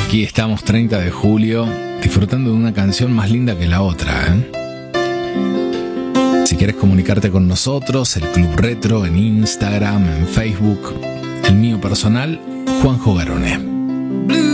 Aquí estamos 30 de julio disfrutando de una canción más linda que la otra, ¿eh? Si quieres comunicarte con nosotros, el Club Retro en Instagram, en Facebook, el mío personal, Juanjo Garone.